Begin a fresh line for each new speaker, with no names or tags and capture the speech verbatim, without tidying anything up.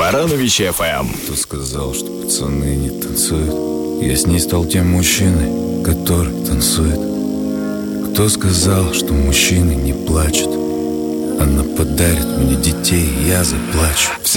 Баранович эф эм.
Кто сказал, что пацаны не танцуют? Я с ней стал тем мужчиной, который танцует. Кто сказал, что мужчины не плачут? Она подарит мне детей, я заплачу.